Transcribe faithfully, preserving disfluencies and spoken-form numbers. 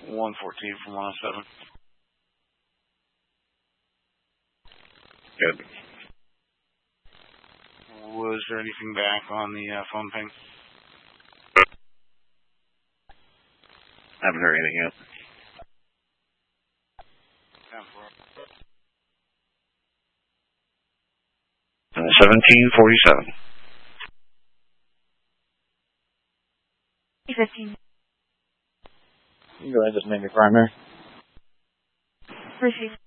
one fourteen from one oh seven. Good. Was there anything back on the uh, phone ping? Haven't heard anything yet. Uh, seventeen forty-seven. fifteen. You go ahead and just name your primary. Receive.